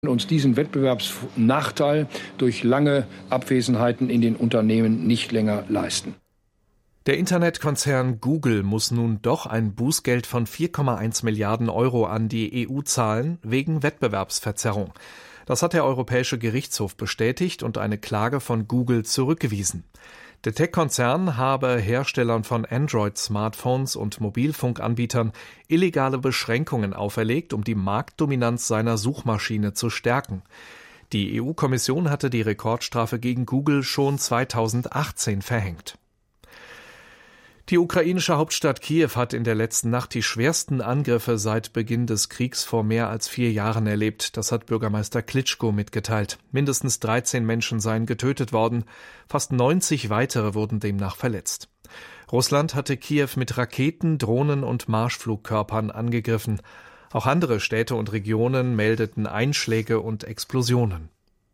uns diesen Wettbewerbsnachteil durch lange Abwesenheiten in den Unternehmen nicht länger leisten. Der Internetkonzern Google muss nun doch ein Bußgeld von 4,1 Milliarden Euro an die EU zahlen, wegen Wettbewerbsverzerrung. Das hat der Europäische Gerichtshof bestätigt und eine Klage von Google zurückgewiesen. Der Tech-Konzern habe Herstellern von Android-Smartphones und Mobilfunkanbietern illegale Beschränkungen auferlegt, um die Marktdominanz seiner Suchmaschine zu stärken. Die EU-Kommission hatte die Rekordstrafe gegen Google schon 2018 verhängt. Die ukrainische Hauptstadt Kiew hat in der letzten Nacht die schwersten Angriffe seit Beginn des Kriegs vor mehr als 4 Jahren erlebt. Das hat Bürgermeister Klitschko mitgeteilt. Mindestens 13 Menschen seien getötet worden. Fast 90 weitere wurden demnach verletzt. Russland hatte Kiew mit Raketen, Drohnen und Marschflugkörpern angegriffen. Auch andere Städte und Regionen meldeten Einschläge und Explosionen.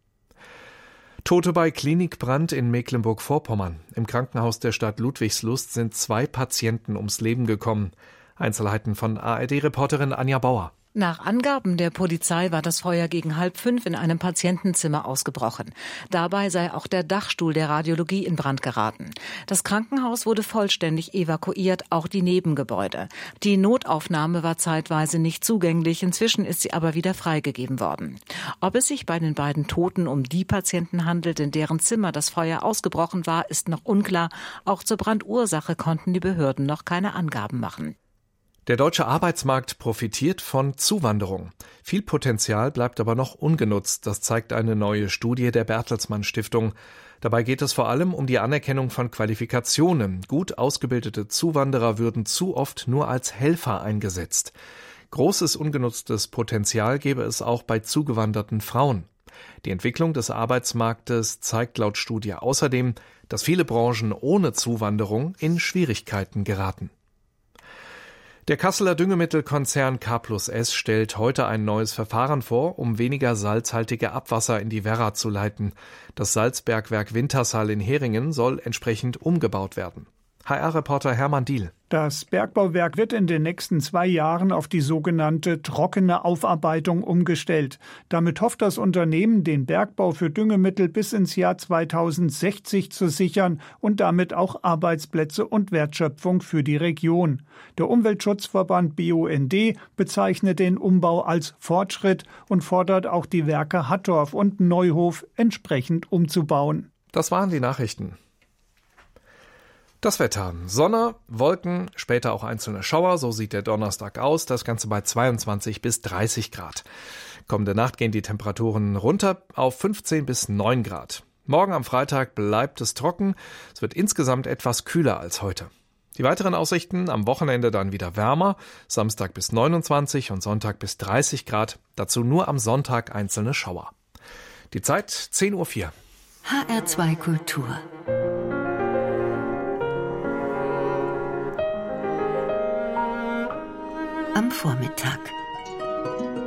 Tote bei Klinikbrand in Mecklenburg-Vorpommern. Im Krankenhaus der Stadt Ludwigslust sind 2 Patienten ums Leben gekommen. Einzelheiten von ARD-Reporterin Anja Bauer. Nach Angaben der Polizei war das Feuer gegen 4:30 in einem Patientenzimmer ausgebrochen. Dabei sei auch der Dachstuhl der Radiologie in Brand geraten. Das Krankenhaus wurde vollständig evakuiert, auch die Nebengebäude. Die Notaufnahme war zeitweise nicht zugänglich, inzwischen ist sie aber wieder freigegeben worden. Ob es sich bei den beiden Toten um die Patienten handelt, in deren Zimmer das Feuer ausgebrochen war, ist noch unklar. Auch zur Brandursache konnten die Behörden noch keine Angaben machen. Der deutsche Arbeitsmarkt profitiert von Zuwanderung. Viel Potenzial bleibt aber noch ungenutzt. Das zeigt eine neue Studie der Bertelsmann Stiftung. Dabei geht es vor allem um die Anerkennung von Qualifikationen. Gut ausgebildete Zuwanderer würden zu oft nur als Helfer eingesetzt. Großes ungenutztes Potenzial gäbe es auch bei zugewanderten Frauen. Die Entwicklung des Arbeitsmarktes zeigt laut Studie außerdem, dass viele Branchen ohne Zuwanderung in Schwierigkeiten geraten. Der Kasseler Düngemittelkonzern K+S stellt heute ein neues Verfahren vor, um weniger salzhaltige Abwasser in die Werra zu leiten. Das Salzbergwerk Wintershall in Heringen soll entsprechend umgebaut werden. HR-Reporter Hermann Diehl. Das Bergbauwerk wird in den nächsten 2 Jahren auf die sogenannte trockene Aufarbeitung umgestellt. Damit hofft das Unternehmen, den Bergbau für Düngemittel bis ins Jahr 2060 zu sichern und damit auch Arbeitsplätze und Wertschöpfung für die Region. Der Umweltschutzverband BUND bezeichnet den Umbau als Fortschritt und fordert auch die Werke Hattorf und Neuhof entsprechend umzubauen. Das waren die Nachrichten. Das Wetter. Sonne, Wolken, später auch einzelne Schauer, so sieht der Donnerstag aus. Das Ganze bei 22 bis 30 Grad. Kommende Nacht gehen die Temperaturen runter auf 15 bis 9 Grad. Morgen am Freitag bleibt es trocken. Es wird insgesamt etwas kühler als heute. Die weiteren Aussichten: am Wochenende dann wieder wärmer. Samstag bis 29 und Sonntag bis 30 Grad. Dazu nur am Sonntag einzelne Schauer. Die Zeit 10:04 Uhr. HR2 Kultur. Am Vormittag.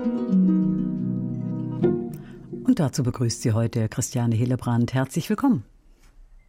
Und dazu begrüßt Sie heute Christiane Hillebrand. Herzlich willkommen.